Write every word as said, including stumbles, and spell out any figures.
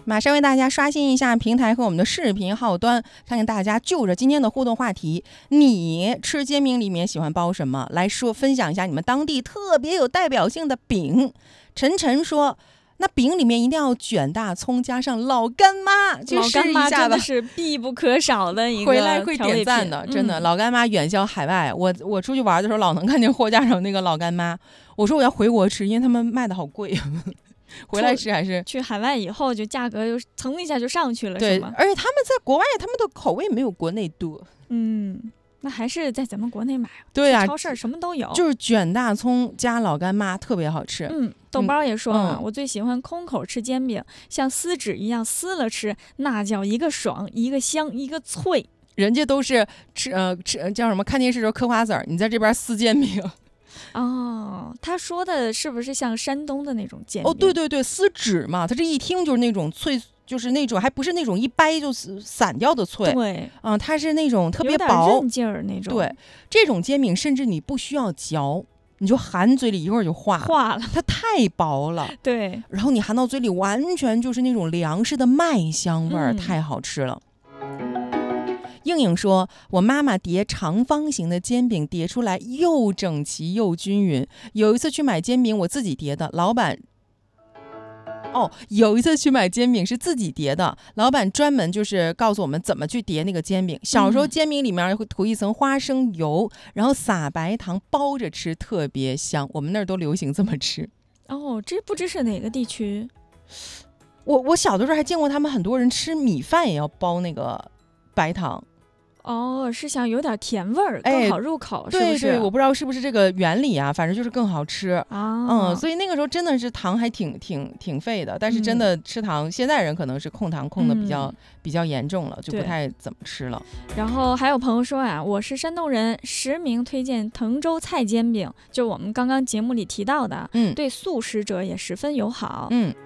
马上为大家刷新一下平台和我们的视频号端，看看大家就着今天的互动话题，你吃煎饼里面喜欢包什么？来说分享一下你们当地特别有代表性的饼。晨晨说，那饼里面一定要卷大葱，加上老干妈，去试一下吧。 老干妈真的是必不可少的一个回来会点赞的，真的。嗯、老干妈远销海外，我我出去玩的时候老能看见货架上那个老干妈。我说我要回国吃，因为他们卖的好贵。回来吃还是去海外以后就价格又蹭一下就上去了， 对， 是吗？ 而且他们在国外，他们的口味没有国内多。 嗯，那还是在咱们国内买。 对啊， 超市什么都有， 就是卷大葱加老干妈，特别好吃。 嗯，豆包也说了、嗯，我最喜欢空口吃煎饼，像撕纸一样撕了吃，那叫一个爽，一个香，一个脆。 人家都是吃呃吃叫什么？看电视的时候嗑瓜子儿，你在这边撕煎饼。 哦，他说的是不是像山东的那种煎饼？ 哦，对对对，撕纸嘛，他这一听就是那种脆，就是那种还不是那种一掰就散掉的脆。 对， 啊、嗯，它是那种特别薄， 有点韧劲儿那种。 对，这种煎饼甚至你不需要嚼，你就含嘴里一会儿就化了， 化了， 它太薄了。 对， 然后你含到嘴里，完全就是那种粮食的麦香味儿、嗯，太好吃了。应应说，我妈妈叠长方形的煎饼，叠出来又整齐又均匀。有一次去买煎饼，我自己叠的，老板哦，有一次去买煎饼是自己叠的，老板专门就是告诉我们怎么去叠那个煎饼。小时候煎饼里面会涂一层花生油，然后撒白糖包着吃，特别香。我们那儿都流行这么吃。 哦，这不知是哪个地区？ 我我小的时候还见过他们很多人吃米饭也要包那个白糖。 哦，是想有点甜味儿，更好入口， 哎、 是不是？ 对对，我不知道是不是这个原理啊，反正就是更好吃啊。 嗯，所以那个时候真的是糖还挺挺挺费的，但是真的吃糖，嗯、现在人可能是控糖控的比较、嗯、比较严重了，就不太怎么吃了。 然后还有朋友说啊，我是山东人，实名推荐滕州菜煎饼，就我们刚刚节目里提到的， 嗯， 对素食者也十分友好。 嗯。